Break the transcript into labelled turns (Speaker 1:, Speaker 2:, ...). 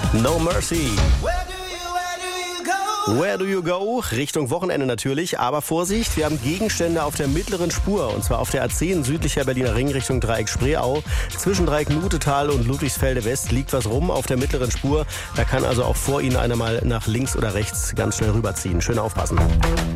Speaker 1: No Mercy. Where do you go? Richtung Wochenende natürlich, aber Vorsicht, wir haben Gegenstände auf der mittleren Spur, und zwar auf der A10 südlicher Berliner Ring Richtung Dreieck Spreeau. Zwischen Dreieck Mutetal und Ludwigsfelde West liegt was rum auf der mittleren Spur. Da kann also auch vor Ihnen einer mal nach links oder rechts ganz schnell rüberziehen. Schön aufpassen.